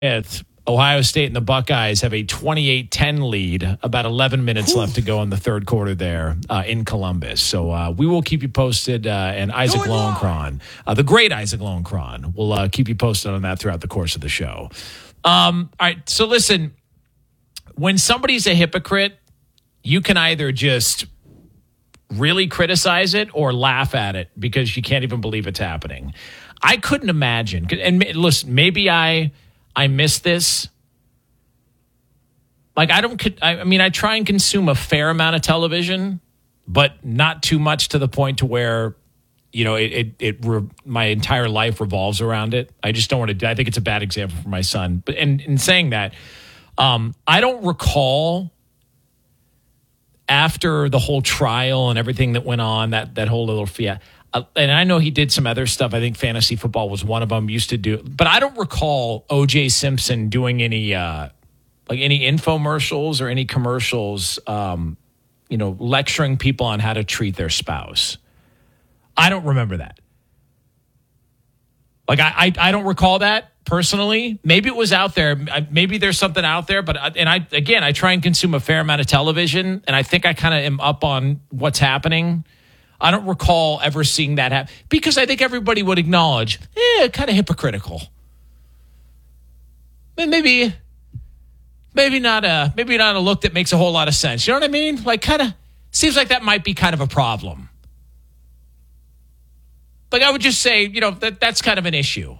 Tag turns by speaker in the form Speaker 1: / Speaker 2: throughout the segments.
Speaker 1: It's Ohio State and the Buckeyes have a 28-10 lead, about 11 minutes left to go in the third quarter there in Columbus. So we will keep you posted, and Isaac Lowenkron, the great Isaac Lowenkron, will keep you posted on that throughout the course of the show. All right, so listen, when somebody's a hypocrite, you can either just really criticize it or laugh at it because you can't even believe it's happening. I couldn't imagine, and listen, maybe I miss this. Like, I try and consume a fair amount of television, but not too much to the point to where, you know, my entire life revolves around it. I just don't want to. I think it's a bad example for my son. But in saying that, I don't recall after the whole trial and everything that went on, that whole little fiat. And I know he did some other stuff. I think fantasy football was one of them. Used to do, but I don't recall O.J. Simpson doing any infomercials or any commercials, lecturing people on how to treat their spouse. I don't remember that. Like I don't recall that personally. Maybe it was out there. Maybe there's something out there. But I try and consume a fair amount of television, and I think I kind of am up on what's happening. I don't recall ever seeing that happen because I think everybody would acknowledge, kind of hypocritical. Maybe not a look that makes a whole lot of sense. You know what I mean? Like, kind of seems like that might be kind of a problem. Like, I would just say, that's kind of an issue.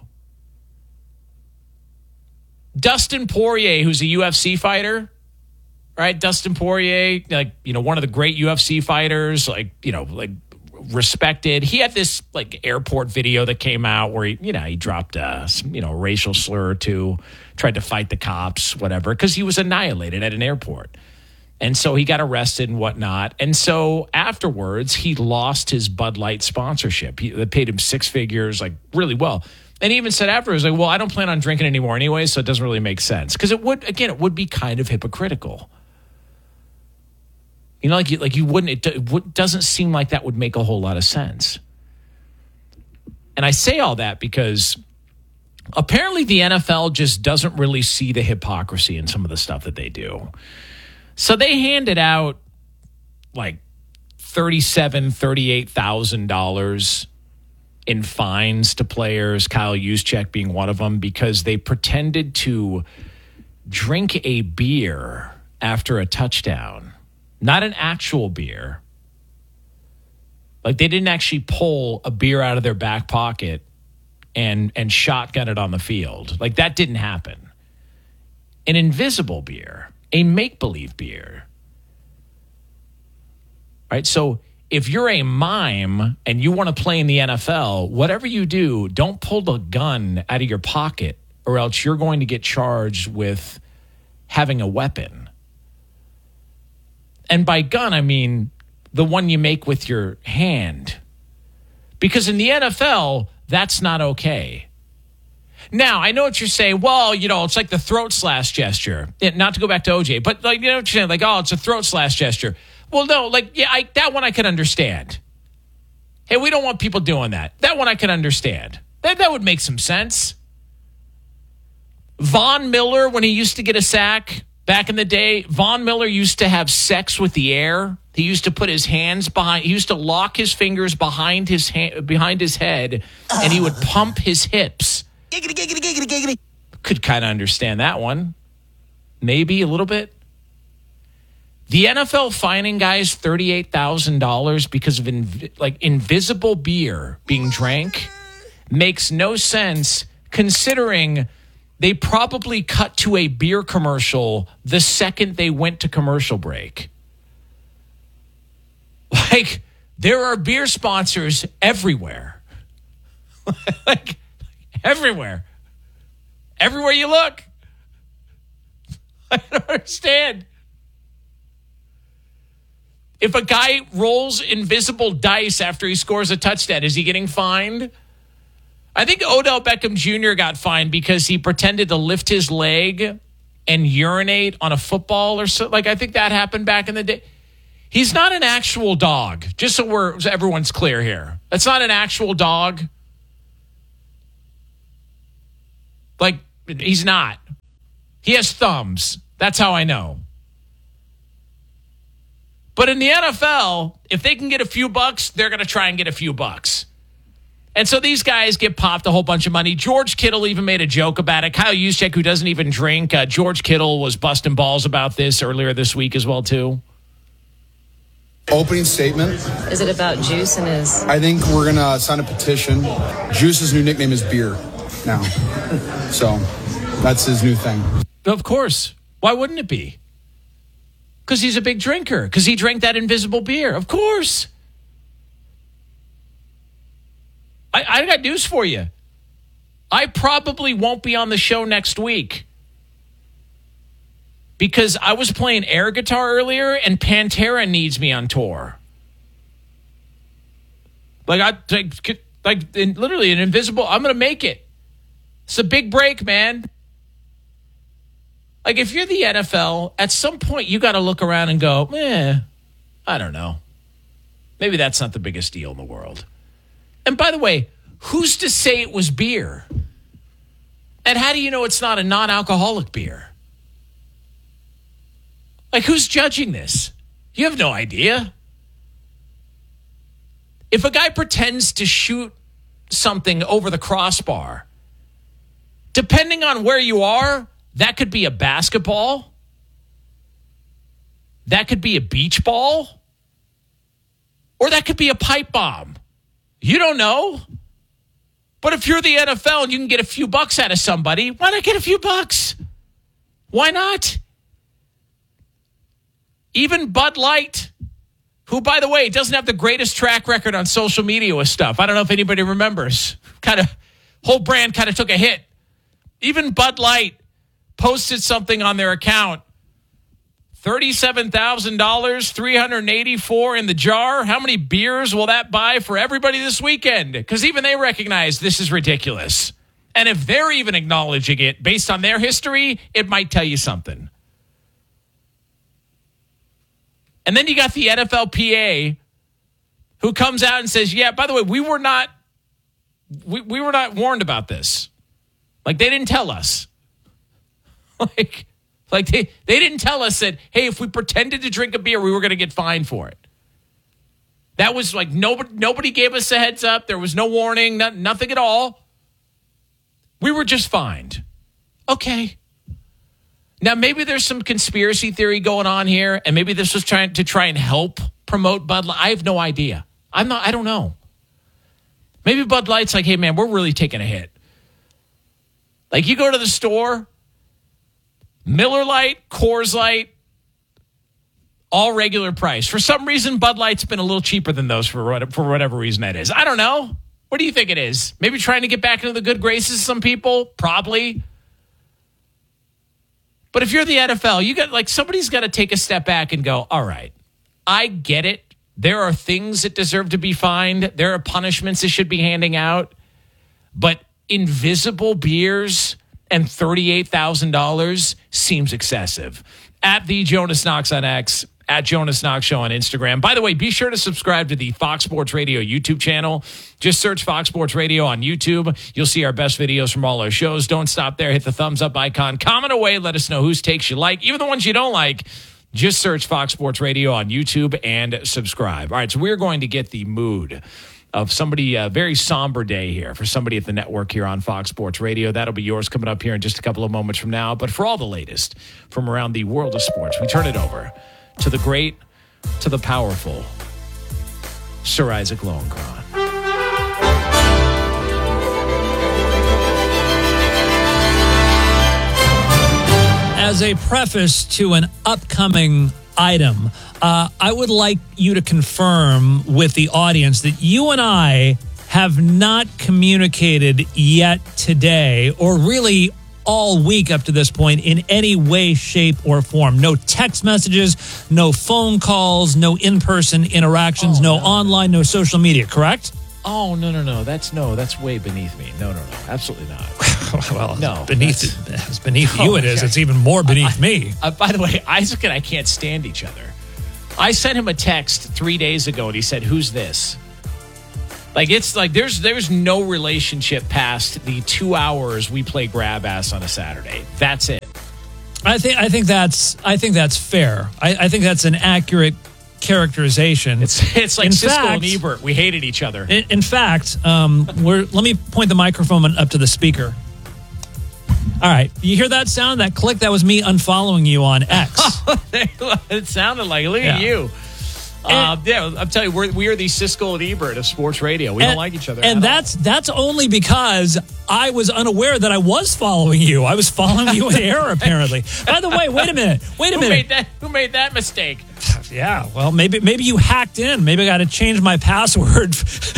Speaker 1: Dustin Poirier, who's a UFC fighter, right? Dustin Poirier, one of the great UFC fighters, respected. He had this airport video that came out where he dropped some racial slur or two, tried to fight the cops, whatever, because he was annihilated at an airport. And so he got arrested and whatnot. And so afterwards, he lost his Bud Light sponsorship. They paid him six figures, really well. And he even said afterwards, well, I don't plan on drinking anymore anyway, so it doesn't really make sense. Because it would be kind of hypocritical. You wouldn't. It doesn't seem like that would make a whole lot of sense. And I say all that because apparently the NFL just doesn't really see the hypocrisy in some of the stuff that they do. So they handed out $38,000 in fines to players, Kyle Juszczyk being one of them, because they pretended to drink a beer after a touchdown. Not an actual beer. They didn't actually pull a beer out of their back pocket and shotgun it on the field. That didn't happen. An invisible beer, a make-believe beer. Right? So if you're a mime and you want to play in the NFL, whatever you do, don't pull the gun out of your pocket or else you're going to get charged with having a weapon. And by gun, I mean the one you make with your hand. Because in the NFL, that's not okay. Now, I know what you're saying. Well, it's like the throat slash gesture. Not to go back to OJ, but what you're saying, it's a throat slash gesture. Well, no, that one I can understand. Hey, we don't want people doing that. That one I can understand. That would make some sense. Von Miller, when he used to get a sack back in the day, Von Miller used to have sex with the air. He used to put his hands behind. He used to lock his fingers behind his head, and he would pump his hips. Giggity, giggity, giggity, giggity. Could kind of understand that one, maybe a little bit. The NFL fining guys $38,000 because of invisible beer being drank makes no sense, considering they probably cut to a beer commercial the second they went to commercial break. There are beer sponsors everywhere. Everywhere. Everywhere you look. I don't understand. If a guy rolls invisible dice after he scores a touchdown, is he getting fined? I think Odell Beckham Jr. got fined because he pretended to lift his leg and urinate on a football or so. I think that happened back in the day. He's not an actual dog, just so everyone's clear here. That's not an actual dog. He's not. He has thumbs. That's how I know. But in the NFL, if they can get a few bucks, they're going to try and get a few bucks. And so these guys get popped a whole bunch of money. George Kittle even made a joke about it. Kyle Juszczyk, who doesn't even drink, George Kittle was busting balls about this earlier this week as well, too.
Speaker 2: Opening statement.
Speaker 3: Is it about Juice and his...
Speaker 2: I think we're going to sign a petition. Juice's new nickname is Beer now. So that's his new thing.
Speaker 1: Of course. Why wouldn't it be? Because he's a big drinker. Because he drank that invisible beer. Of course. I got news for you. I probably won't be on the show next week. Because I was playing air guitar earlier and Pantera needs me on tour. Literally an invisible, I'm going to make it. It's a big break, man. Like, if you're the NFL, at some point you got to look around and go, I don't know. Maybe that's not the biggest deal in the world. And by the way, who's to say it was beer? And how do you know it's not a non-alcoholic beer? Like, who's judging this? You have no idea. If a guy pretends to shoot something over the crossbar, depending on where you are, that could be a basketball. That could be a beach ball. Or that could be a pipe bomb. You don't know. But if you're the NFL and you can get a few bucks out of somebody, why not get a few bucks? Why not? Even Bud Light, who, by the way, doesn't have the greatest track record on social media with stuff. I don't know if anybody remembers. Whole brand kind of took a hit. Even Bud Light posted something on their account. $37,000, $384 in the jar. How many beers will that buy for everybody this weekend? Because even they recognize this is ridiculous. And if they're even acknowledging it based on their history, it might tell you something. And then you got the NFLPA who comes out and says, yeah, by the way, we were not warned about this. Like, they didn't tell us. Like they didn't tell us that, hey, if we pretended to drink a beer, we were going to get fined for it. That was like nobody gave us a heads up. There was no warning, nothing at all. We were just fined. Okay. Now, maybe there's some conspiracy theory going on here, and maybe this was trying and help promote Bud Light. I have no idea. I don't know. Maybe Bud Light's like, hey, man, we're really taking a hit. Like, you go to the store, Miller Lite, Coors Light, all regular price. For some reason, Bud Light's been a little cheaper than those for whatever reason that is. I don't know. What do you think it is? Maybe trying to get back into the good graces of some people? Probably. But if you're the NFL, somebody's got to take a step back and go, all right, I get it. There are things that deserve to be fined. There are punishments that should be handing out. But invisible beers and $38,000 seems excessive. At the Jonas Knox on X, at Jonas Knox Show on Instagram. By the way, be sure to subscribe to the Fox Sports Radio YouTube channel. Just search Fox Sports Radio on YouTube. You'll see our best videos from all our shows. Don't stop there. Hit the thumbs up icon. Comment away. Let us know whose takes you like. Even the ones you don't like, just search Fox Sports Radio on YouTube and subscribe. All right, so we're going to get the mood of somebody, a very somber day here for somebody at the network here on Fox Sports Radio. That'll be yours coming up here in just a couple of moments from now. But for all the latest from around the world of sports, we turn it over to the great, to the powerful, Sir Isaac Lowenkron.
Speaker 4: As a preface to an upcoming item, I would like you to confirm with the audience that you and I have not communicated yet today, or really all week up to this point, in any way, shape, or form. No text messages, no phone calls, no in-person interactions, no online, no social media, correct?
Speaker 1: Oh, no. That's way beneath me. No. Absolutely not.
Speaker 4: Well,
Speaker 1: no,
Speaker 4: beneath you it is. Okay. It's even more beneath me.
Speaker 1: By the way, Isaac and I can't stand each other. I sent him a text 3 days ago, and he said, who's this? Like, it's like there's no relationship past the 2 hours we play grab ass on a Saturday. That's it.
Speaker 4: I think that's fair. I think that's an accurate characterization.
Speaker 1: It's like
Speaker 4: In
Speaker 1: Siskel
Speaker 4: fact-
Speaker 1: and Ebert. We hated each other.
Speaker 4: In fact, let me point the microphone up to the speaker. All right, you hear that sound? That click? That was me unfollowing you on X.
Speaker 1: It sounded like, look at you. Yeah, I'm telling you, we are the Siskel and Ebert of sports radio. We don't like each other.
Speaker 4: And
Speaker 1: at
Speaker 4: that's only because I was unaware that I was following you. I was following you in error, apparently. By the way, wait a minute.
Speaker 1: all. Who made that mistake?
Speaker 4: Yeah, well, maybe you hacked in. Maybe I got to change my password.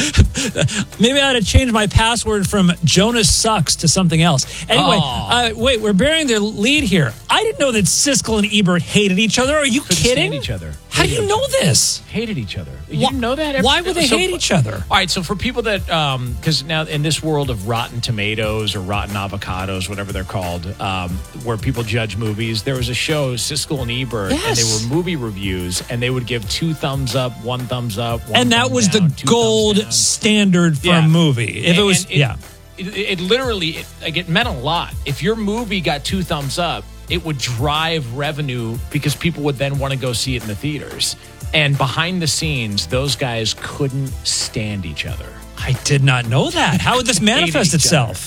Speaker 4: Maybe I got to change my password from Jonas Sucks to something else. Anyway, wait, we're bearing the lead here. I didn't know that Siskel and Ebert hated each other. Are you
Speaker 1: Couldn't
Speaker 4: kidding?
Speaker 1: stand each other.
Speaker 4: How do you know this?
Speaker 1: Hated each other. You didn't know that?
Speaker 4: Why would they hate each other?
Speaker 1: All right, so for people that, because now in this world of Rotten Tomatoes or Rotten Avocados, whatever they're called, where people judge movies, there was a show, Siskel and Ebert, and they
Speaker 4: Yes.
Speaker 1: were movie reviews, and they would give 2 thumbs up, 1 thumbs up, one
Speaker 4: And that
Speaker 1: thumb
Speaker 4: was
Speaker 1: down,
Speaker 4: the
Speaker 1: 2
Speaker 4: gold
Speaker 1: thumbs down.
Speaker 4: standard for
Speaker 1: Yeah.
Speaker 4: a movie. If it was,
Speaker 1: And it literally, it meant a lot. If your movie got 2 thumbs up, it would drive revenue because people would then want to go see it in the theaters. And behind the scenes, those guys couldn't stand each other.
Speaker 4: I did not know that. How would this manifest
Speaker 1: each
Speaker 4: itself?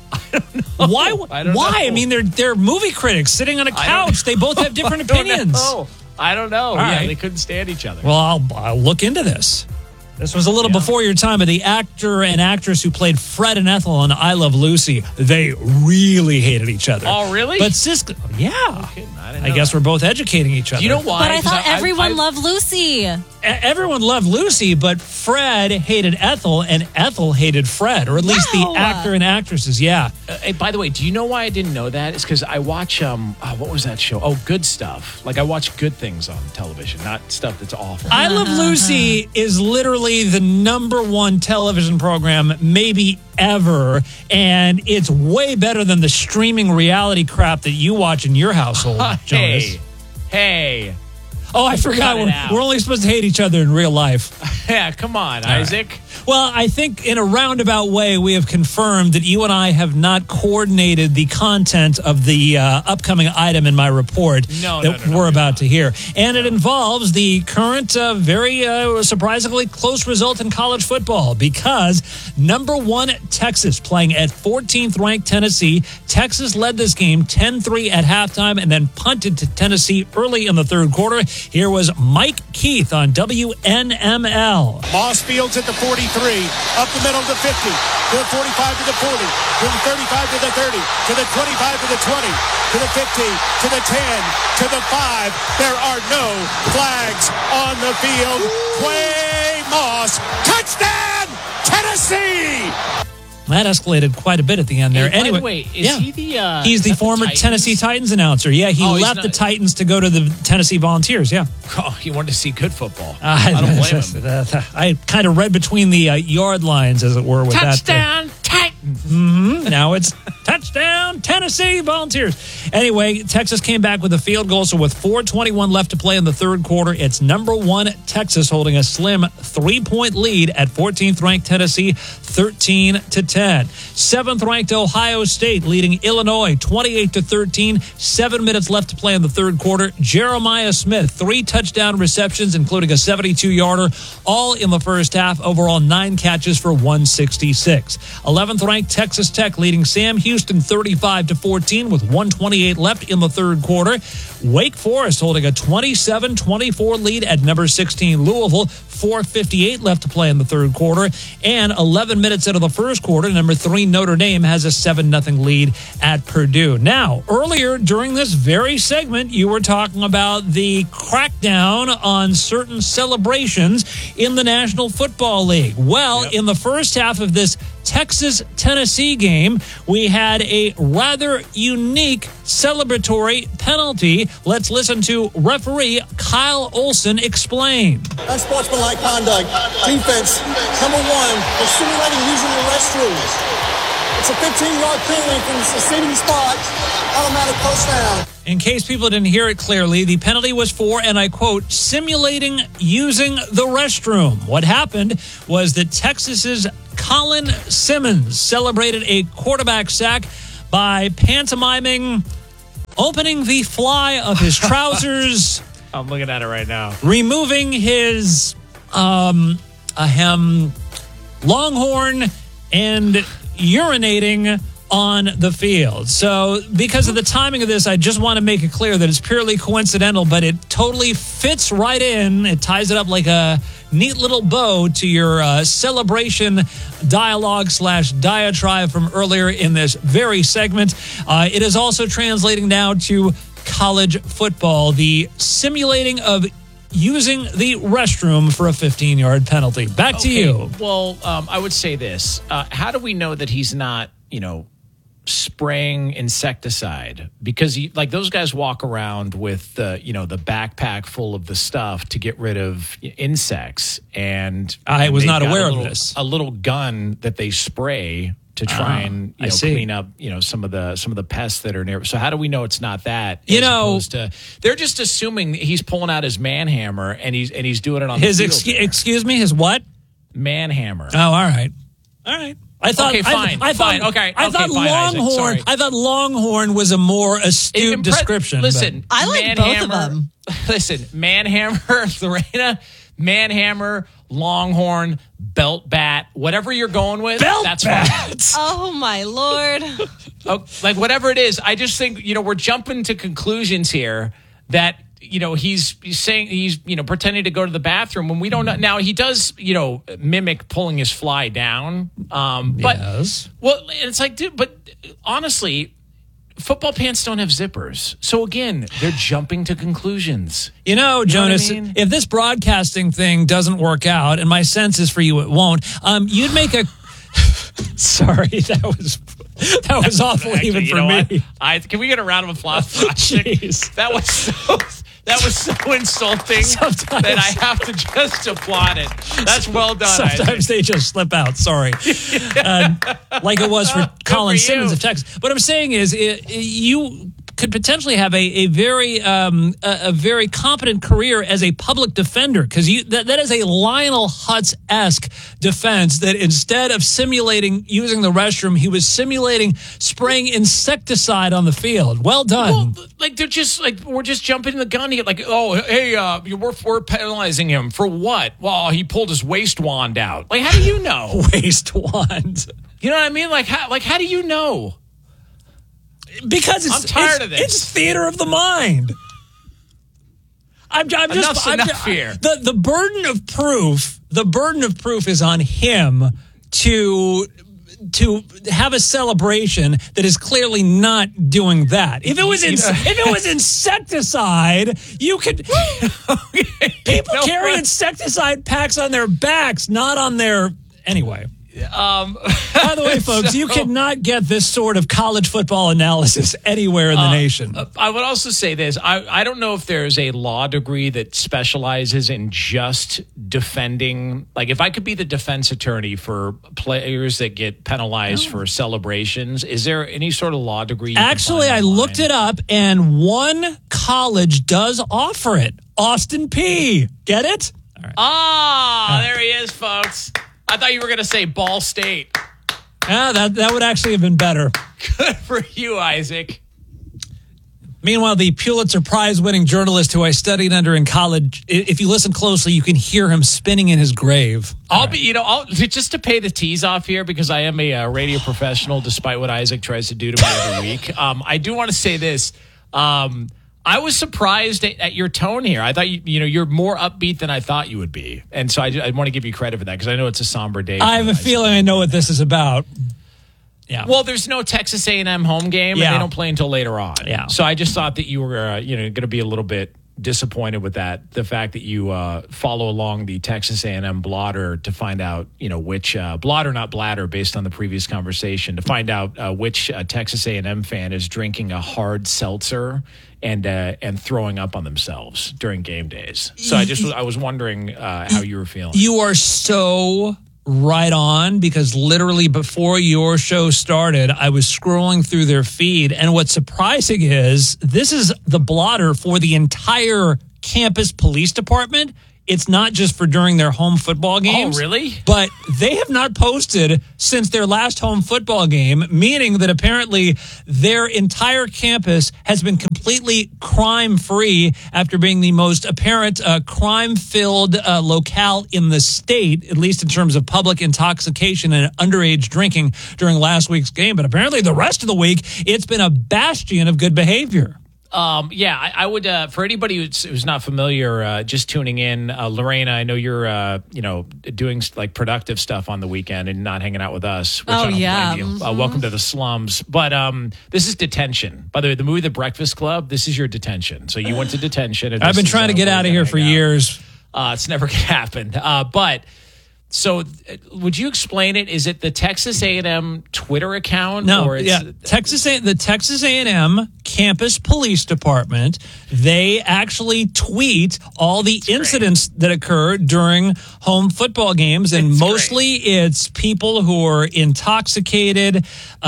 Speaker 4: Why?
Speaker 1: I don't
Speaker 4: Why?
Speaker 1: know.
Speaker 4: I mean, they're movie critics sitting on a couch. They both have different opinions.
Speaker 1: I don't know.
Speaker 4: right.
Speaker 1: They couldn't stand each other.
Speaker 4: Well, I'll look into this. This was a little before your time, but the actor and actress who played Fred and Ethel on I Love Lucy, they really hated each other.
Speaker 1: Oh, really?
Speaker 4: But Siskel, yeah.
Speaker 1: kidding. I didn't
Speaker 4: I
Speaker 1: know
Speaker 4: guess
Speaker 1: that.
Speaker 4: we're both educating each other.
Speaker 1: Do you know why?
Speaker 3: But I
Speaker 1: 'Cause
Speaker 3: thought everyone
Speaker 1: I-
Speaker 3: loved Lucy.
Speaker 4: Everyone loved Lucy, but Fred hated Ethel, and Ethel hated Fred, or at least
Speaker 3: No.
Speaker 4: the actor and actresses. Yeah.
Speaker 1: Hey, by the way, do you know why I didn't know that? It's because I watch what was that show? Oh, Good Stuff. Like I watch good things on television, not stuff that's awful.
Speaker 4: I Love Lucy is literally the #1 television program, maybe ever, and it's way better than the streaming reality crap that you watch in your household, Jonas.
Speaker 1: Hey,
Speaker 4: Oh, I forgot.
Speaker 1: Cut it out.
Speaker 4: We're only supposed to hate each other in real life.
Speaker 1: yeah, come on, Isaac.
Speaker 4: Well, I think in a roundabout way, we have confirmed that you and I have not coordinated the content of the upcoming item in my report that we're about to hear. And it involves the current, very surprisingly close result in college football because #1 Texas playing at 14th ranked Tennessee. Texas led this game 10-3 at halftime and then punted to Tennessee early in the third quarter. Here was Mike Keith on WNML.
Speaker 5: Moss Fields at the 43, up the middle to 50, to the 45 to the 40, to the 35 to the 30, to the 25 to the 20, to the 50, to the 10, to the 5. There are no flags on the field. Quay Moss, touchdown, Tennessee!
Speaker 4: That escalated quite a bit at the end there.
Speaker 1: Hey, by
Speaker 4: anyway,
Speaker 1: the way, is he the?
Speaker 4: he's the
Speaker 1: is that
Speaker 4: former
Speaker 1: Titans?
Speaker 4: Tennessee Titans announcer. Yeah, he
Speaker 1: Oh, he's
Speaker 4: left
Speaker 1: not-
Speaker 4: the Titans to go to the Tennessee Volunteers. Yeah,
Speaker 1: Oh, he wanted to see good football. I don't blame him.
Speaker 4: I kind of read between the yard lines, as it were, with
Speaker 1: Touchdown, Titans.
Speaker 4: that. Now it's touchdown, Tennessee Volunteers. Anyway, Texas came back with a field goal, so with 4:21 left to play in the third quarter, it's #1 Texas holding a slim 3-point lead at 14th ranked Tennessee, 13-10. 7th ranked Ohio State leading Illinois 28-13. 7 minutes left to play in the third quarter. Jeremiah Smith, 3 touchdown receptions, including a 72-yarder, all in the first half. Overall, 9 catches for 166. 11th ranked Texas Tech leading Sam Houston 35-14 with 1:28 left in the third quarter. Wake Forest holding a 27-24 lead at number 16 Louisville. 4:58 left to play in the third quarter. And 11 minutes into the first quarter, number 3 Notre Dame has a 7-0 lead at Purdue. Now, earlier during this very segment, you were talking about the crackdown on certain celebrations in the National Football League. Well, in the first half of this Texas-Tennessee game, we had a rather unique celebratory penalty. Let's listen to referee Kyle Olson explain.
Speaker 6: Unsportsmanlike conduct. Defense, number 1, for simulating using the restrooms. It's a 15-yard penalty from the succeeding spot. Automatic first down.
Speaker 4: In case people didn't hear it clearly, the penalty was for, and I quote, simulating using the restroom. What happened was that Texas's Colin Simmons celebrated a quarterback sack by pantomiming opening the fly of his trousers,
Speaker 1: I'm looking at it right now.
Speaker 4: removing his longhorn, and urinating on the field. So because of the timing of this, I just want to make it clear that it's purely coincidental, but it totally fits right in. It ties it up like a neat little bow to your celebration dialogue/diatribe from earlier in this very segment. It is also translating now to college football, the simulating of using the restroom for a 15-yard penalty. Back to you.
Speaker 1: Well, I would say this. How do we know that he's not, spraying insecticide? Because those guys walk around with the backpack full of the stuff to get rid of insects. And
Speaker 4: I was not aware
Speaker 1: of
Speaker 4: this.
Speaker 1: A little gun that they spray to try and clean up some of the pests that are near. So how do we know it's not that? They're just assuming he's pulling out his man hammer and he's doing it on
Speaker 4: his
Speaker 1: the field.
Speaker 4: Excuse me, his what?
Speaker 1: Man hammer.
Speaker 4: Oh, all right. I thought,
Speaker 1: okay, fine.
Speaker 4: I thought Longhorn.
Speaker 1: Isaac,
Speaker 4: I thought Longhorn was a more astute description.
Speaker 1: Listen,
Speaker 7: I like both of them.
Speaker 1: Listen, man hammer, Lorena, man hammer, Longhorn, belt bat, whatever you're going with, that's fine.
Speaker 7: Oh my Lord!
Speaker 1: Whatever it is, I just think we're jumping to conclusions here that. He's saying he's pretending to go to the bathroom when we don't know. Now he does mimic pulling his fly down. But
Speaker 4: yes.
Speaker 1: Well, it's like, dude. But honestly, football pants don't have zippers. So again, they're jumping to conclusions.
Speaker 4: Jonas, if this broadcasting thing doesn't work out, and my sense is for you it won't, you'd make a. Sorry, that was awful even for me.
Speaker 1: Can we get a round of applause for Isaac?
Speaker 4: Jeez.
Speaker 1: That was so insulting that I have to just applaud it. That's well done.
Speaker 4: Sometimes
Speaker 1: Isaac.
Speaker 4: they just slip out. Sorry, like it was for Colin Simmons of Texas. What I'm saying is, you could potentially have a very competent career as a public defender, because that is a Lionel Hutz-esque defense. That instead of simulating using the restroom, he was simulating spraying insecticide on the field. Well done.
Speaker 1: Well, they're just we're just jumping the gun here. We're penalizing him for what? Well, he pulled his waist wand out. How do you know?
Speaker 4: Waist wand.
Speaker 1: You know what I mean? How do you know?
Speaker 4: Because I'm
Speaker 1: tired of this.
Speaker 4: It's theater of the mind.
Speaker 1: Enough's enough here.
Speaker 4: The burden of proof. The burden of proof is on him to have a celebration that is clearly not doing that. If it was insecticide, you could. People carry insecticide packs on their backs, not on their anyway. By the way, folks, you cannot get this sort of college football analysis anywhere in the nation.
Speaker 1: I would also say this. I don't know if there's a law degree that specializes in just defending. If I could be the defense attorney for players that get penalized for celebrations, is there any sort of law degree?
Speaker 4: Actually, I looked it up, and one college does offer it. Austin Peay. Get it?
Speaker 1: All right. There he is, folks. I thought you were going to say Ball State.
Speaker 4: Yeah, that would actually have been better.
Speaker 1: Good for you, Isaac.
Speaker 4: Meanwhile, the Pulitzer Prize-winning journalist who I studied under in college, if you listen closely, you can hear him spinning in his grave.
Speaker 1: I'll just to pay the tease off here, because I am a radio professional, despite what Isaac tries to do to me every week. I do want to say this. I was surprised at your tone here. I thought you're more upbeat than I thought you would be, and so I want to give you credit for that, because I know it's a somber day.
Speaker 4: I have a feeling I know what this is about. Yeah.
Speaker 1: Well, there's no Texas A&M home game, and they don't play until later on.
Speaker 4: Yeah.
Speaker 1: So I just thought that you were going to be a little bit disappointed with that. The fact that you follow along the Texas A&M blotter to find out which blotter, not bladder, based on the previous conversation, to find out which Texas A&M fan is drinking a hard seltzer and throwing up on themselves during game days. So I was wondering how you were feeling.
Speaker 4: You are so right on, because literally before your show started, I was scrolling through their feed, and what's surprising is this is the blotter for the entire campus police department. It's not just for during their home football games.
Speaker 1: Oh, really?
Speaker 4: But they have not posted since their last home football game, meaning that apparently their entire campus has been completely completely crime-free after being the most apparent crime-filled locale in the state, at least in terms of public intoxication and underage drinking during last week's game. But apparently the rest of the week, it's been a bastion of good behavior.
Speaker 1: I would, for anybody who's not familiar, just tuning in, Lorena, I know you're, doing like productive stuff on the weekend and not hanging out with us. Which I don't blame you.
Speaker 7: Mm-hmm.
Speaker 1: Welcome to the slums. But this is detention. By the way, the movie The Breakfast Club, this is your detention. So you went to detention. And
Speaker 4: I've been trying to get out of here for years.
Speaker 1: It's never going to happen. So would you explain it? Is it the Texas A&M Twitter account?
Speaker 4: No,
Speaker 1: or it's
Speaker 4: the Texas A&M Campus Police Department. They actually tweet all the incidents that occur during home football games, and mostly it's people who are intoxicated,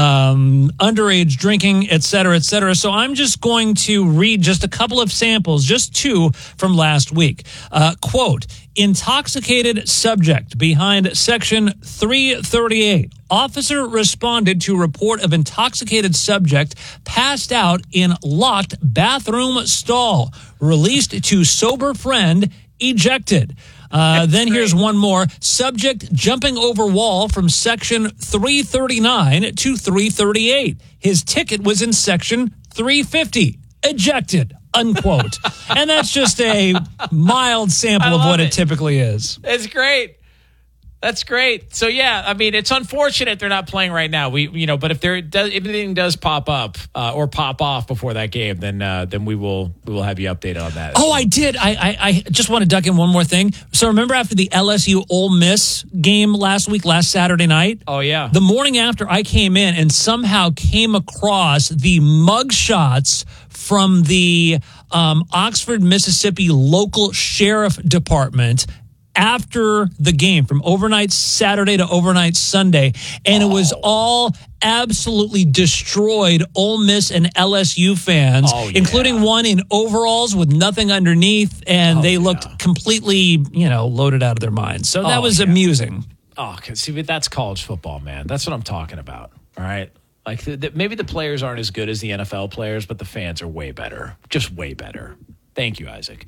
Speaker 4: underage drinking, et cetera, et cetera. So I'm just going to read just a couple of samples, just two from last week. Quote, intoxicated subject behind section 338. Officer responded to report of intoxicated subject passed out in locked bathroom stall. Released to sober friend, ejected. Then here's one more. Subject jumping over wall from section 339 to 338. His ticket was in section 350. Ejected. Unquote. And that's just a mild sample of what it typically is.
Speaker 1: It's great. That's great. So yeah, I mean, it's unfortunate they're not playing right now. But if anything does pop up or pop off before that game, then we will have you updated on that.
Speaker 4: Oh, I did. I just want to duck in one more thing. So remember after the LSU Ole Miss game last Saturday night?
Speaker 1: Oh yeah.
Speaker 4: The morning after, I came in and somehow came across the mugshots from the Oxford, Mississippi local sheriff department after the game, from overnight Saturday to overnight Sunday, and it was all absolutely destroyed Ole Miss and LSU fans, including one in overalls with nothing underneath, and they looked completely, loaded out of their minds. So that was amusing.
Speaker 1: Oh, see, but that's college football, man. That's what I'm talking about. All right. Like maybe the players aren't as good as the NFL players, but the fans are way better, just way better. Thank you, Isaac.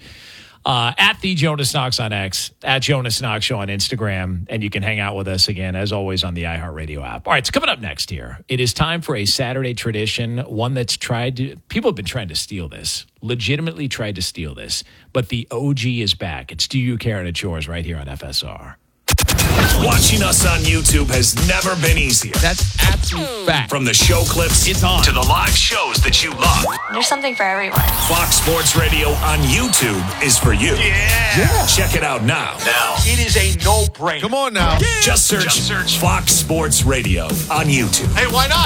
Speaker 1: At the Jonas Knox on X, at Jonas Knox Show on Instagram, and you can hang out with us again, as always, on the iHeartRadio app. All right, so coming up next here, it is time for a Saturday tradition, one that's people have been trying to steal this, legitimately tried to steal this, but the OG is back. It's Do You Care and It's Yours right here on FSR.
Speaker 8: Watching us on YouTube has never been easier.
Speaker 1: That's absolute fact.
Speaker 8: From the show clips
Speaker 1: it's on.
Speaker 8: To the live shows that you love.
Speaker 3: There's something for everyone.
Speaker 8: Fox Sports Radio on YouTube is for you. Yeah. Check it out now.
Speaker 5: It is a no-brainer.
Speaker 9: Come on now.
Speaker 8: Yeah. Just search Fox Sports Radio on YouTube.
Speaker 5: Hey, why not?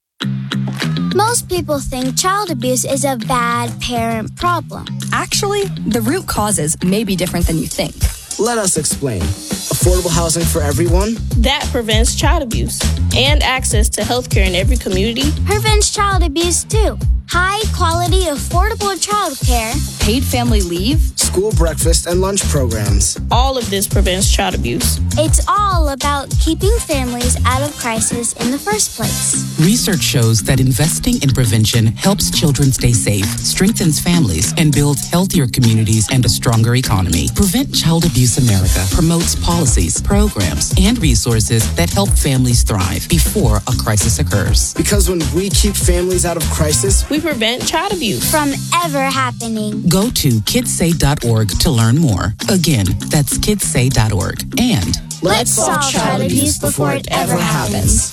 Speaker 10: Most people think child abuse is a bad parent problem.
Speaker 11: Actually, the root causes may be different than you think.
Speaker 12: Let us explain. Affordable housing for everyone.
Speaker 13: That prevents child abuse and access to healthcare in every community.
Speaker 10: Prevents child abuse too. High quality, affordable childcare.
Speaker 11: Paid family leave.
Speaker 12: School breakfast and lunch programs.
Speaker 13: All of this prevents child abuse.
Speaker 10: It's all about keeping families out of crisis in the first place.
Speaker 14: Research shows that investing in prevention helps children stay safe, strengthens families, and builds healthier communities and a stronger economy. Prevent Child Abuse America promotes policies, programs, and resources that help families thrive before a crisis occurs.
Speaker 12: Because when we keep families out of crisis,
Speaker 13: we prevent child abuse
Speaker 10: from ever happening.
Speaker 14: Go to kidssay.org to learn more. Again, that's kidssay.org. And
Speaker 10: let's solve child abuse before it ever happens.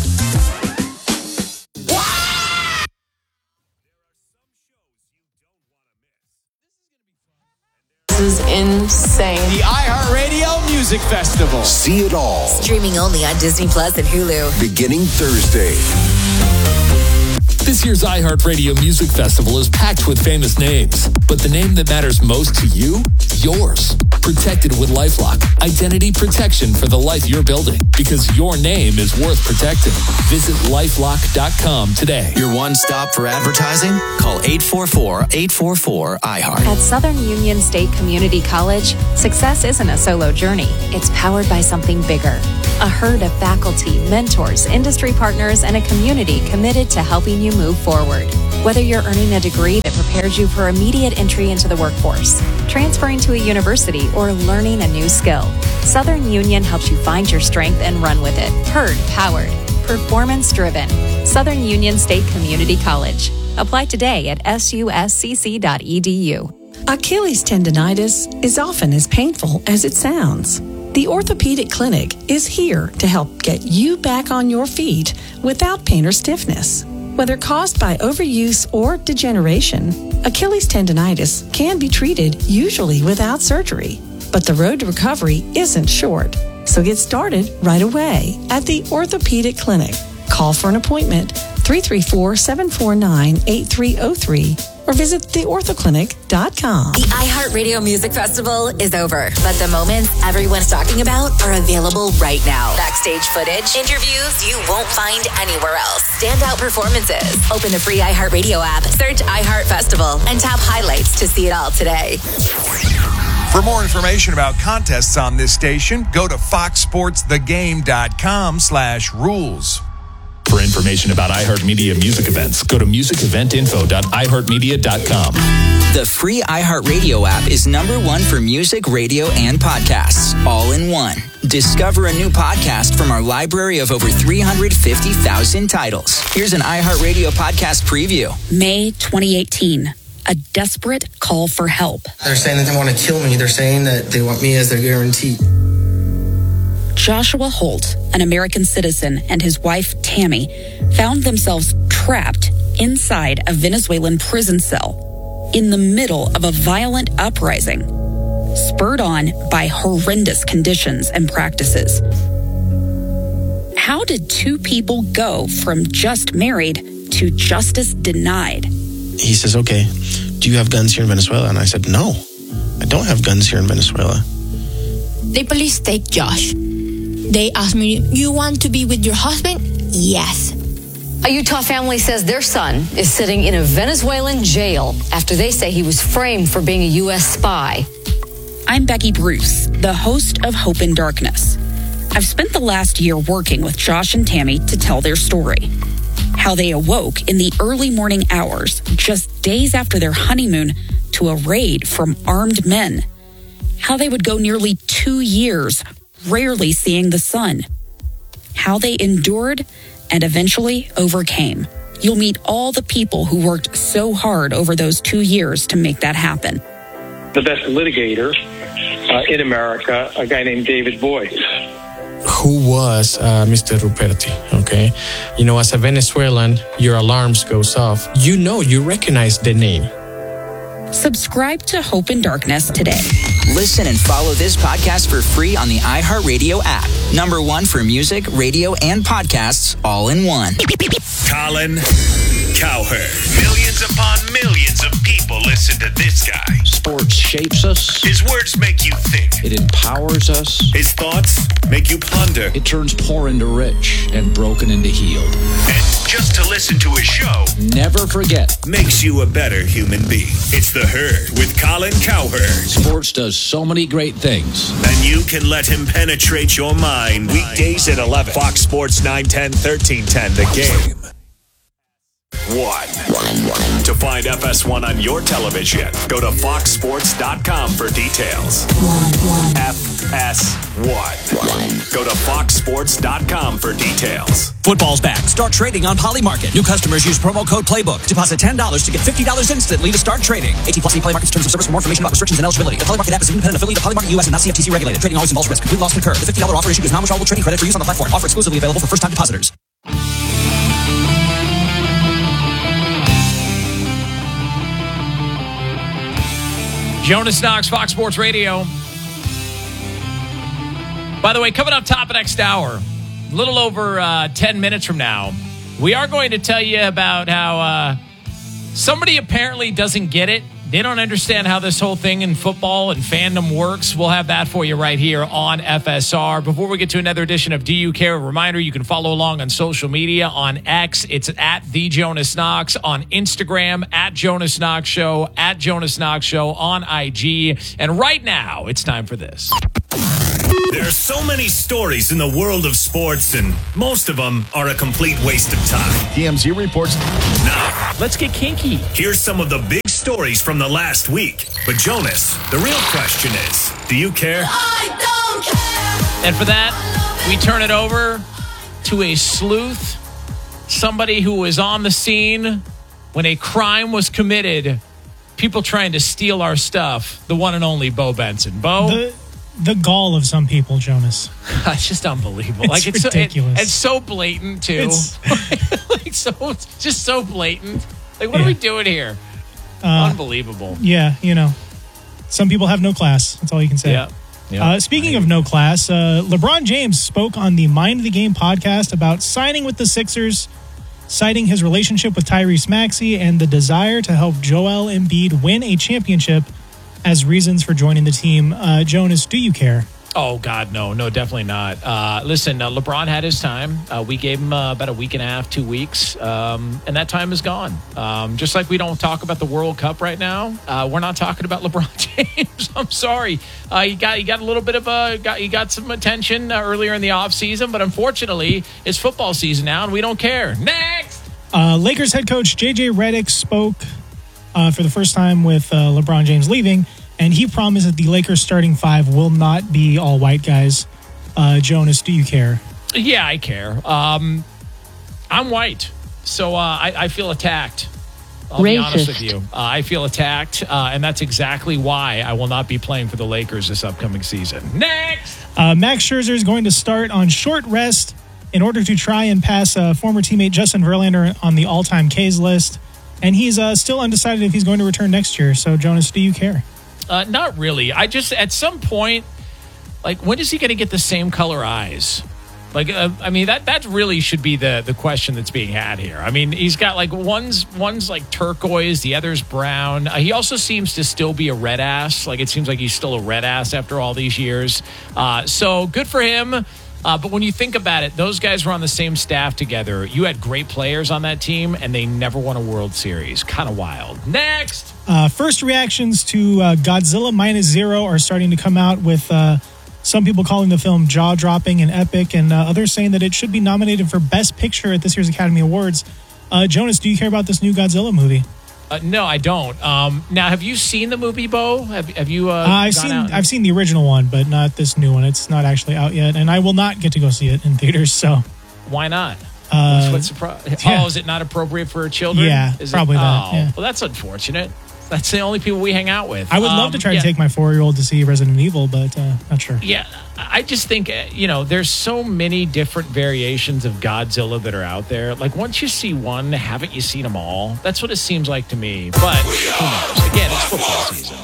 Speaker 3: This is insane.
Speaker 5: The iHeartRadio Music Festival.
Speaker 9: See it all.
Speaker 15: Streaming only on Disney Plus and Hulu.
Speaker 9: Beginning Thursday.
Speaker 16: This year's iHeartRadio Music Festival is packed with famous names, but the name that matters most to you? Yours. Protected with LifeLock. Identity protection for the life you're building, because your name is worth protecting. Visit LifeLock.com today.
Speaker 17: Your one stop for advertising? Call 844-844-iHeart.
Speaker 18: At Southern Union State Community College, success isn't a solo journey. It's powered by something bigger. A herd of faculty, mentors, industry partners, and a community committed to helping you move forward. Whether you're earning a degree that prepares you for immediate entry into the workforce, transferring to a university, or learning a new skill, Southern Union helps you find your strength and run with it. Powered, performance-driven. Southern Union State Community College. Apply today at suscc.edu.
Speaker 19: Achilles tendonitis is often as painful as it sounds. The Orthopedic Clinic is here to help get you back on your feet without pain or stiffness. Whether caused by overuse or degeneration, Achilles tendonitis can be treated usually without surgery. But the road to recovery isn't short, so get started right away at the Orthopedic Clinic. Call for an appointment 334-749-8303 or visit theorthoclinic.com.
Speaker 15: The iHeartRadio Music Festival is over, but the moments everyone's talking about are available right now. Backstage footage, interviews you won't find anywhere else, standout performances. Open the free iHeartRadio app, search iHeart Festival, and tap highlights to see it all today.
Speaker 20: For more information about contests on this station, go to foxsportsthegame.com/rules.
Speaker 16: For information about iHeartMedia music events, go to musiceventinfo.iheartmedia.com.
Speaker 21: The free iHeartRadio app is #1 for music, radio, and podcasts, all in one. Discover a new podcast from our library of over 350,000 titles. Here's an iHeartRadio podcast preview.
Speaker 22: May 2018. A desperate call for help.
Speaker 12: They're saying that they want to kill me. They're saying that they want me as their guarantee.
Speaker 22: Joshua Holt, an American citizen, and his wife, Tammy, found themselves trapped inside a Venezuelan prison cell in the middle of a violent uprising, spurred on by horrendous conditions and practices. How did two people go from just married to justice denied?
Speaker 23: He says, okay, do you have guns here in Venezuela? And I said, no, I don't have guns here in Venezuela.
Speaker 24: The police take Josh. They ask me, you want to be with your husband? Yes.
Speaker 25: A Utah family says their son is sitting in a Venezuelan jail after they say he was framed for being a U.S. spy.
Speaker 22: I'm Becky Bruce, the host of Hope in Darkness. I've spent the last year working with Josh and Tammy to tell their story. How they awoke in the early morning hours, just days after their honeymoon, to a raid from armed men. How they would go nearly 2 years rarely seeing the sun. How they endured and eventually overcame. You'll meet all the people who worked so hard over those 2 years to make that happen.
Speaker 26: The best litigator in America, a guy named David Boies.
Speaker 23: Who was Mr. Ruperti, okay? You know, as a Venezuelan, your alarms goes off. You recognize the name.
Speaker 22: Subscribe to Hope in Darkness today.
Speaker 21: Listen and follow this podcast for free on the iHeartRadio app. #1 for music, radio, and podcasts, all in one.
Speaker 8: Colin Cowherd. Millions upon millions of people listen to this guy.
Speaker 27: Sports shapes us.
Speaker 8: His words make you think.
Speaker 27: It empowers us.
Speaker 8: His thoughts make you ponder.
Speaker 27: It turns poor into rich and broken into healed.
Speaker 8: And just to listen to his show,
Speaker 27: never forget,
Speaker 8: makes you a better human being. It's The Herd with Colin Cowherd.
Speaker 27: Sports does so many great things.
Speaker 8: And you can let him penetrate your mind. Weekdays at 11. Fox Sports 910, 1310, The Game. 1. To find FS1 on your television, go to foxsports.com for details. FS1. Go to foxsports.com for details.
Speaker 28: Football's back. Start trading on Polymarket. New customers use promo code PLAYBOOK. Deposit $10 to get $50 instantly to start trading. 18+ see Polymarket's terms of service for more information about restrictions and eligibility. The Polymarket app is an independent affiliate of Polymarket US and not CFTC regulated. Trading always involves risk. Complete loss concur. The $50 offer issued is non-withdrawable trading credit for use on the platform. Offer exclusively available for first-time depositors.
Speaker 1: Jonas Knox, Fox Sports Radio. By the way, coming up top of next hour, a little over 10 minutes from now, we are going to tell you about how somebody apparently doesn't get it. They don't understand how this whole thing in football and fandom works. We'll have that for you right here on FSR. Before we get to another edition of Do You Care? A reminder, you can follow along on social media. On X, it's at The Jonas Knox. On Instagram, at Jonas Knox Show. At Jonas Knox Show on IG. And right now, it's time for this.
Speaker 8: There are so many stories in the world of sports, and most of them are a complete waste of time.
Speaker 2: TMZ reports.
Speaker 8: Now,
Speaker 1: let's get kinky.
Speaker 8: Here's some of the big stories from the last week. But Jonas, the real question is, do you care?
Speaker 4: I don't care.
Speaker 1: And for that, we turn it over to a sleuth, somebody who was on the scene when a crime was committed, people trying to steal our stuff, the one and only Bo Benson. Bo?
Speaker 6: The gall of some people, Jonas.
Speaker 1: It's just unbelievable.
Speaker 6: It's ridiculous.
Speaker 1: It's so blatant, too. It's just so blatant. Like, what are we doing here? Unbelievable.
Speaker 6: Yeah, some people have no class. That's all you can say.
Speaker 1: Yeah.
Speaker 6: Speaking of no class, LeBron James spoke on the Mind the Game podcast about signing with the Sixers, citing his relationship with Tyrese Maxey and the desire to help Joel Embiid win a championship as reasons for joining the team. Jonas, do you care?
Speaker 1: Oh, God, no, definitely not. Listen, LeBron had his time. We gave him about a week and a half, 2 weeks, and that time is gone. Just like we don't talk about the World Cup right now, we're not talking about LeBron James. I'm sorry. He got a little bit of he got some attention earlier in the offseason, but unfortunately, it's football season now, and we don't care. Next!
Speaker 6: Lakers head coach J.J. Redick spoke for the first time with LeBron James leaving, and he promised that the Lakers starting five will not be all white guys. Jonas, do you care?
Speaker 1: Yeah, I care. I'm white, so I feel attacked. I'll be honest with you. I feel attacked, and that's exactly why I will not be playing for the Lakers this upcoming season. Next!
Speaker 6: Max Scherzer is going to start on short rest in order to try and pass former teammate Justin Verlander on the all-time Ks list. And he's still undecided if he's going to return next year. So, Jonas, do you care?
Speaker 1: Not really. I just, at some point, when is he going to get the same color eyes? That really should be the question that's being had here. I mean, he's got one's like turquoise, the other's brown. He also seems to still be a red ass. It seems like he's still a red ass after all these years. So good for him. But when you think about it, those guys were on the same staff together. You had great players on that team, and they never won a World Series. Kind of wild. Next!
Speaker 6: First reactions to Godzilla Minus Zero are starting to come out, with some people calling the film jaw-dropping and epic, and others saying that it should be nominated for Best Picture at this year's Academy Awards. Jonas, do you care about this new Godzilla movie?
Speaker 1: No, I don't. Now, have you seen the movie, Bo? Have you?
Speaker 6: I've seen the original one, but not this new one. It's not actually out yet, and I will not get to go see it in theaters. So,
Speaker 1: why not? What's surprise?
Speaker 6: Yeah.
Speaker 1: Oh, is it not appropriate for children?
Speaker 6: Yeah, probably that. Yeah.
Speaker 1: Well, that's unfortunate. That's the only people we hang out with.
Speaker 6: I would love to try to take my 4-year-old to see Resident Evil, but not sure.
Speaker 1: Yeah, I just think, there's so many different variations of Godzilla that are out there. Once you see one, haven't you seen them all? That's what it seems like to me. But who knows? Again, it's football season.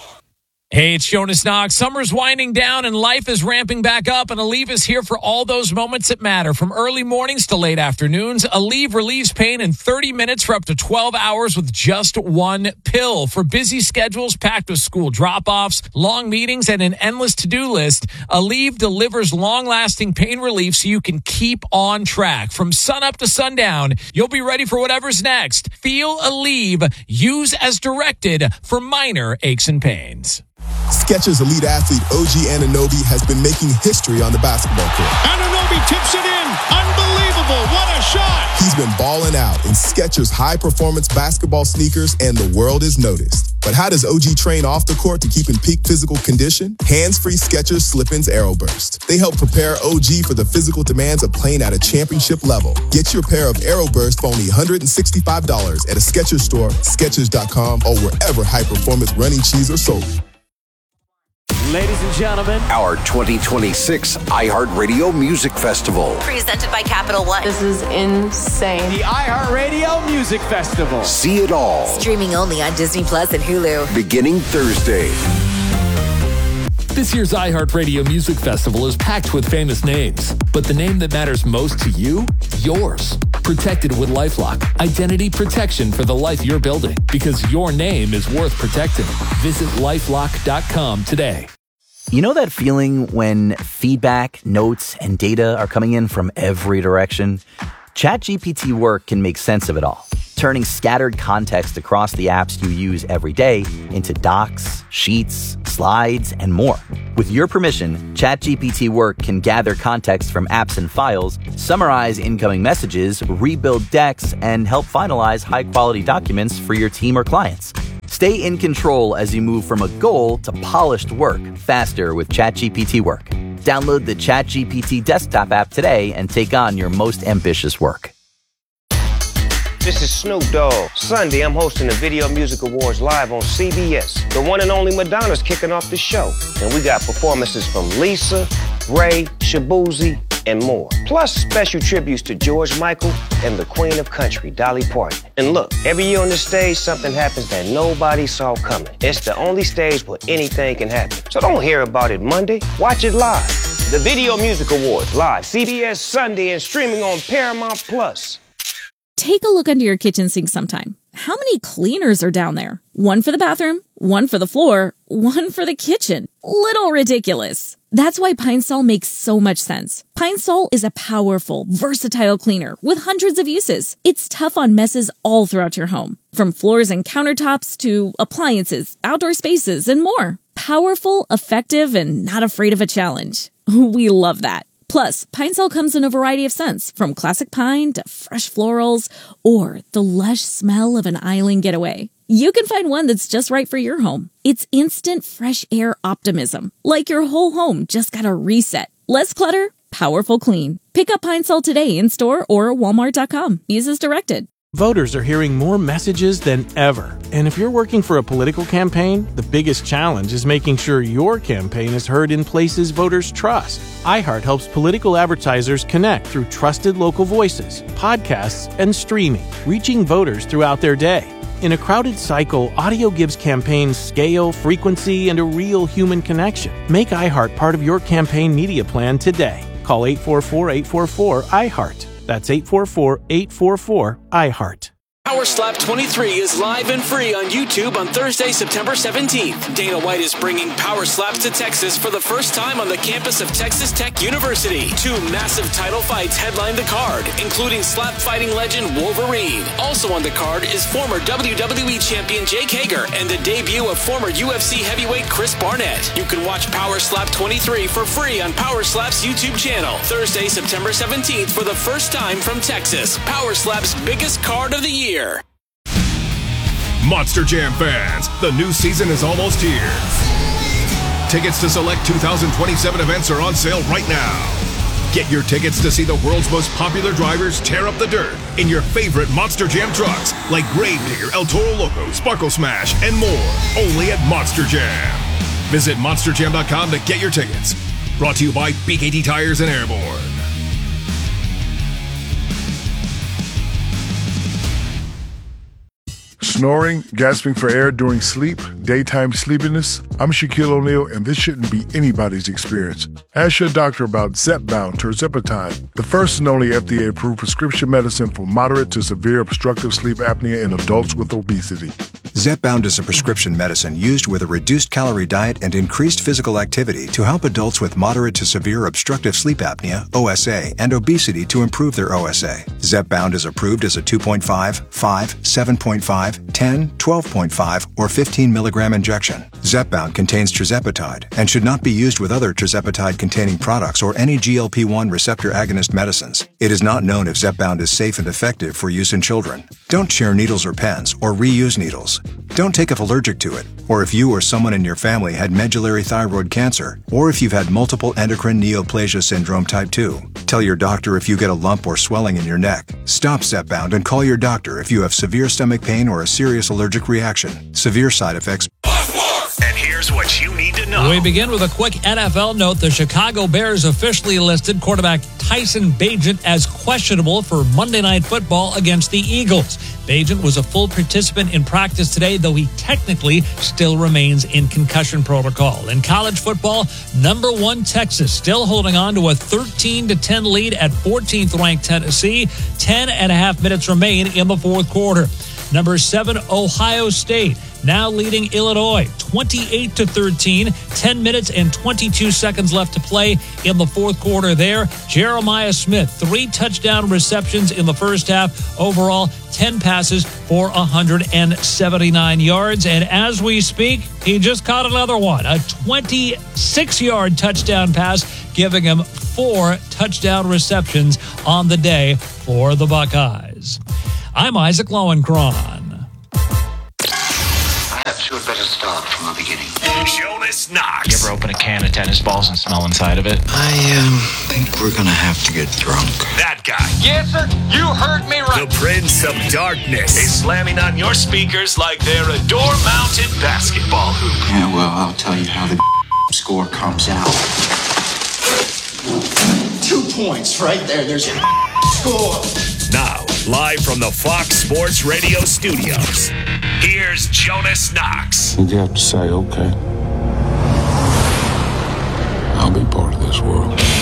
Speaker 1: Hey, it's Jonas Knox. Summer's winding down and life is ramping back up, and Aleve is here for all those moments that matter. From early mornings to late afternoons, Aleve relieves pain in 30 minutes for up to 12 hours with just one pill. For busy schedules packed with school drop-offs, long meetings, and an endless to-do list, Aleve delivers long-lasting pain relief so you can keep on track. From sunup to sundown, you'll be ready for whatever's next. Feel Aleve. Use as directed for minor aches and pains.
Speaker 7: Skechers elite athlete OG Anunoby has been making history on the basketball court.
Speaker 5: Anunoby tips it in. Unbelievable. What a shot.
Speaker 7: He's been balling out in Skechers high-performance basketball sneakers, and the world has noticed. But how does OG train off the court to keep in peak physical condition? Hands-free Skechers Slip-ins Aeroburst. They help prepare OG for the physical demands of playing at a championship level. Get your pair of Aeroburst for only $165 at a Skechers store, Skechers.com, or wherever high-performance running shoes are sold.
Speaker 10: Ladies and gentlemen,
Speaker 9: our 2026 iHeartRadio Music Festival.
Speaker 15: Presented by Capital One.
Speaker 3: This is insane.
Speaker 10: The iHeartRadio Music Festival.
Speaker 9: See it all.
Speaker 15: Streaming only on Disney Plus and Hulu.
Speaker 9: Beginning Thursday.
Speaker 16: This year's iHeartRadio Music Festival is packed with famous names, but the name that matters most to you, yours. Protected with LifeLock. Identity protection for the life you're building, because your name is worth protecting. Visit LifeLock.com today.
Speaker 11: You know that feeling when feedback, notes, and data are coming in from every direction? ChatGPT Work can make sense of it all, turning scattered context across the apps you use every day into docs, sheets, slides, and more. With your permission, ChatGPT Work can gather context from apps and files, summarize incoming messages, rebuild decks, and help finalize high-quality documents for your team or clients. Stay in control as you move from a goal to polished work faster with ChatGPT Work. Download the ChatGPT desktop app today and take on your most ambitious work.
Speaker 2: This is Snoop Dogg. Sunday, I'm hosting the Video Music Awards live on CBS. The one and only Madonna's kicking off the show. And we got performances from Lisa, Ray, Shabuzi, and more. Plus special tributes to George Michael and the Queen of Country, Dolly Parton. And look, every year on the stage, something happens that nobody saw coming. It's the only stage where anything can happen. So don't hear about it Monday. Watch it live. The Video Music Awards, live, CBS Sunday, and streaming on Paramount Plus.
Speaker 12: Take a look under your kitchen sink sometime. How many cleaners are down there? One for the bathroom, one for the floor, one for the kitchen. Little ridiculous. That's why Pine Sol makes so much sense. Pine Sol is a powerful, versatile cleaner with hundreds of uses. It's tough on messes all throughout your home, from floors and countertops to appliances, outdoor spaces, and more. Powerful, effective, and not afraid of a challenge. We love that. Plus, Pine Sol comes in a variety of scents, from classic pine to fresh florals, or the lush smell of an island getaway. You can find one that's just right for your home. It's instant fresh air optimism, like your whole home just got a reset. Less clutter, powerful clean. Pick up Pine Sol today in store or Walmart.com. Use as directed.
Speaker 13: Voters are hearing more messages than ever. And if you're working for a political campaign, the biggest challenge is making sure your campaign is heard in places voters trust. iHeart helps political advertisers connect through trusted local voices, podcasts, and streaming, reaching voters throughout their day. In a crowded cycle, audio gives campaigns scale, frequency, and a real human connection. Make iHeart part of your campaign media plan today. Call 844-844-iHeart. That's 844-844-iHeart.
Speaker 16: Power Slap 23 is live and free on YouTube on Thursday, September 17th. Dana White is bringing Power Slaps to Texas for the first time on the campus of Texas Tech University. 2 massive title fights headline the card, including slap fighting legend Wolverine. Also on the card is former WWE champion Jake Hager and the debut of former UFC heavyweight Chris Barnett. You can watch Power Slap 23 for free on Power Slap's YouTube channel. Thursday, September 17th for the first time from Texas. Power Slap's biggest card of the year.
Speaker 14: Monster Jam fans, the new season is almost here. Tickets to select 2027 events are on sale right now. Get your tickets to see the world's most popular drivers tear up the dirt in your favorite Monster Jam trucks like Gravedigger, El Toro Loco, Sparkle Smash, and more. Only at Monster Jam. Visit monsterjam.com to get your tickets. Brought to you by BKT Tires and Airborne.
Speaker 17: Snoring, gasping for air during sleep, daytime sleepiness? I'm Shaquille O'Neal, and this shouldn't be anybody's experience. Ask your doctor about Zepbound tirzepatide, the first and only FDA-approved prescription medicine for moderate to severe obstructive sleep apnea in adults with obesity.
Speaker 18: Zepbound is a prescription medicine used with a reduced calorie diet and increased physical activity to help adults with moderate to severe obstructive sleep apnea, OSA, and obesity to improve their OSA. Zepbound is approved as a 2.5, 5, 7.5, 10, 12.5, or 15 milligram injection. Zepbound contains tirzepatide and should not be used with other tirzepatide-containing products or any GLP-1 receptor agonist medicines. It is not known if Zepbound is safe and effective for use in children. Don't share needles or pens or reuse needles. Don't take if allergic to it, or if you or someone in your family had medullary thyroid cancer, or if you've had multiple endocrine neoplasia syndrome type 2. Tell your doctor if you get a lump or swelling in your neck. Stop Zepbound and call your doctor if you have severe stomach pain or a serious allergic reaction. Severe side effects.
Speaker 8: And here's what you need to know.
Speaker 19: We begin with a quick NFL note. The Chicago Bears officially listed quarterback Tyson Bagent as questionable for Monday Night Football against the Eagles. Bagent was a full participant in practice today, though he technically still remains in concussion protocol. In college football, number 1 Texas still holding on to a 13-10 lead at 14th-ranked Tennessee. 10 and a half minutes remain in the fourth quarter. Number 7, Ohio State, now leading Illinois 28-13. 10 minutes and 22 seconds left to play in the fourth quarter there. Jeremiah Smith, 3 touchdown receptions in the first half. Overall, 10 passes for 179 yards. And as we speak, he just caught another one, a 26-yard touchdown pass, giving him 4 touchdown receptions on the day for the Buckeyes. I'm Isaac Lowenkron.
Speaker 20: Perhaps you had better start from the beginning.
Speaker 8: Jonas Knox.
Speaker 1: You ever open a can of tennis balls and smell inside of it?
Speaker 20: I think we're gonna have to get drunk.
Speaker 8: That guy.
Speaker 20: Yes, sir. You heard me right.
Speaker 8: The Prince of Darkness is slamming on your speakers like they're a door-mounted basketball hoop.
Speaker 20: Yeah, well, I'll tell you how the score comes out. 2 points right there. There's your score.
Speaker 8: Now, live from the Fox Sports Radio studios, here's Jonas Knox.
Speaker 21: You have to say, okay, I'll be part of this world.